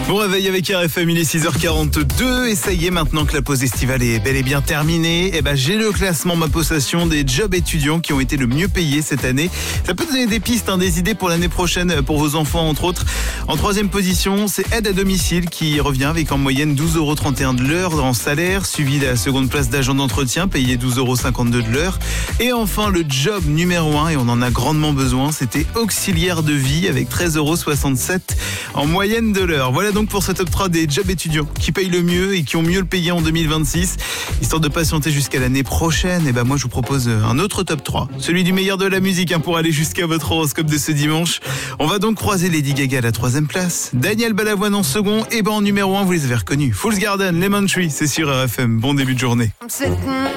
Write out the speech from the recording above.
Bon réveil avec RFM, il est 6h42 et ça y est, maintenant que la pause estivale est bel et bien terminée, j'ai le classement ma possession des jobs étudiants qui ont été le mieux payés cette année. Ça peut donner des pistes, des idées pour l'année prochaine pour vos enfants entre autres. En troisième position, c'est aide à domicile qui revient avec en moyenne 12,31 € de l'heure en salaire, suivi de la seconde place d'agent d'entretien payé 12,52 € de l'heure. Et enfin le job numéro 1, et on en a grandement besoin, c'était auxiliaire de vie avec 13,67 € en moyenne de l'heure. Voilà donc pour ce top 3 des jobs étudiants qui payent le mieux et qui ont mieux le payé en 2026. Histoire de patienter jusqu'à l'année prochaine, moi je vous propose un autre top 3, celui du meilleur de la musique pour aller jusqu'à votre horoscope de ce dimanche. On va donc croiser Lady Gaga à la 3e place, Daniel Balavoine en second, et en numéro 1 vous les avez reconnus, Fool's Garden, Lemon Tree, c'est sur RFM. Bon début de journée.